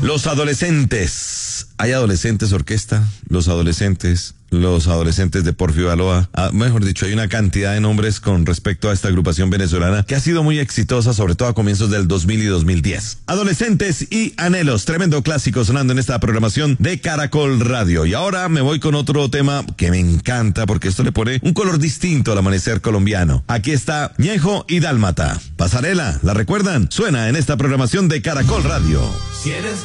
Los adolescentes. ¿Hay adolescentes orquesta? Los adolescentes de Porfirio Baloa. Mejor dicho, hay una cantidad de nombres con respecto a esta agrupación venezolana que ha sido muy exitosa, sobre todo a comienzos del 2000 y 2010. Adolescentes y anhelos, tremendo clásico sonando en esta programación de Caracol Radio. Y ahora me voy con otro tema que me encanta porque esto le pone un color distinto al amanecer colombiano. Aquí está Ñejo y Dálmata. Pasarela, ¿la recuerdan? Suena en esta programación de Caracol Radio. Si eres